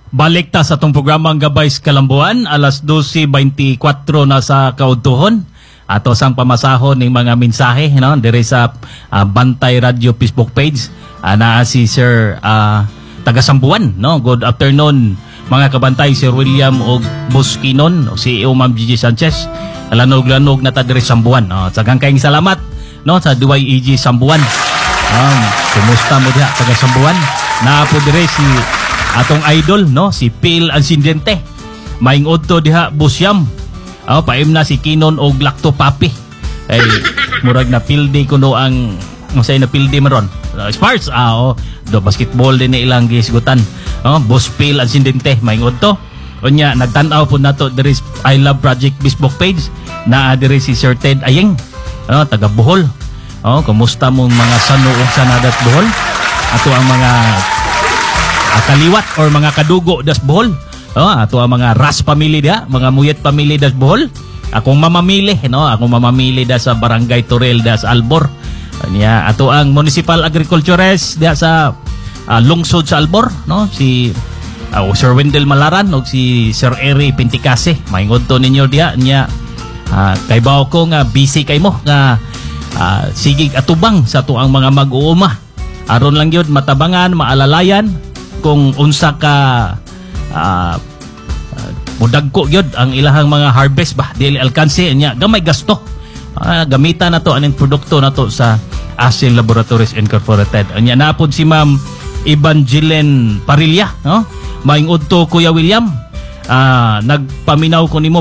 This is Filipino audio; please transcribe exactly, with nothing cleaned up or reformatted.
Balik ta sa itong programang Gabay sa Kalambuan, alas dose twenty-four na sa kaudtuhon. Ato sang pamasahon ng mga mensahe, no? Dire sa uh, Bantay Radio Facebook page. Uh, naa si Sir uh, Tagasambuan, no? Good afternoon mga kabantay, Sir William o Buskinon, o C E O Ma'am Gigi Sanchez. Lanog-lanog na ta dire Sambuan. No? Sagang kayong salamat, no? Sa D Y E G Sambuan. Um, kumusta mo diha Tagasambuan? Naapo dire si atong idol, no, si Phil Ansidente. Maing udto diha busyam. Oh, paim na si Kinon og Lacto Papi. Ay murag na pildi kuno ang masay na pildi maron. Uh, Sparks ah, oh, do basketball din na ilang gisgutan. Oh, Boss Phil Ansidente maing udto. Unya nagtan-aw pud nato there is I Love Project Facebook page na diri si Sir Ted Ayeng. Oh, taga Bohol. Oh, kumusta mo mga sanuog sa nadat Bohol? Ato ang mga uh, kaliwat or mga kadugo das Bohol. Oh, ato ang mga Ras family dia, mga Muyet family das Bohol. Akong mamamili, no, akong mamamili da sa Barangay Torel das Albor. Anya ato ang Municipal Agricultures dia sa uh, lungsod sa Albor, no, si uh, Sir Wendell Malaran ug si Sir Eri Pinticase. Maingod to ninyo dia nya uh, kay bawo ko nga busy kay mo nga uh, sigig atubang sa tuang mga mag-uuma. Aron lang yun matabangan, maalalayan kung unsa ka uh, uh, mudagko yun ang ilahang mga harvest ba, dili alkansi nya gamay gasto. Uh, gamitan na to aning produkto na to sa Asin Laboratories Incorporated. Anya napod si Ma'am Evangeline Parilla, no? Maing udto Kuya William. Uh, nagpaminaw ko nimo